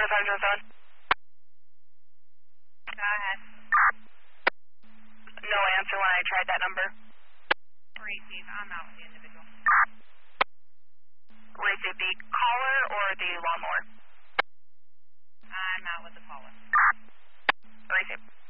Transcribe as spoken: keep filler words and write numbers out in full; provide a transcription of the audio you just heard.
five five zero seven. Go ahead. No answer when I tried that number. Receive. I'm out with the individual. Receive the caller or the lawnmower? I'm out with the caller. Receive.